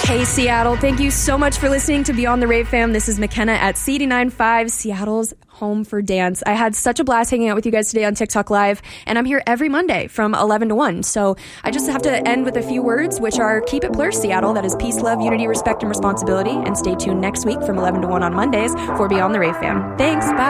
Hey, Seattle. Thank you so much for listening to Beyond the Rave Fam. This is McKenna at C89.5, Seattle's home for dance. I had such a blast hanging out with you guys today on TikTok Live, and I'm here every Monday from 11 to 1. So I just have to end with a few words, which are keep it plur, Seattle. That is peace, love, unity, respect, and responsibility. And stay tuned next week from 11 to 1 on Mondays for Beyond the Rave Fam. Thanks. Bye.